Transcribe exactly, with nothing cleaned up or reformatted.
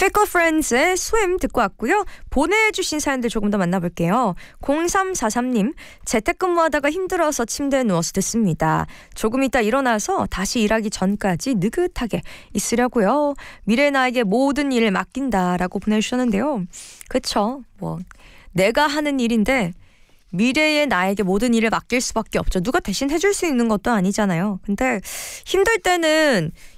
Fickle Friends의 Swim 듣고 왔고요. 보내주신 사연들 조금 더 만나볼게요. 공삼사삼 님, 재택근무하다가 힘들어서 침대에 누워서 듣습니다. 조금 있다 일어나서 다시 일하기 전까지 느긋하게 있으려고요. 미래 나에게 모든 일을 맡긴다라고 보내주셨는데요. 그쵸? 뭐 내가 하는 일인데 미래의 나에게 모든 일을 맡길 수밖에 없죠. 누가 대신 해줄 수 있는 것도 아니잖아요. 근데 힘들 때는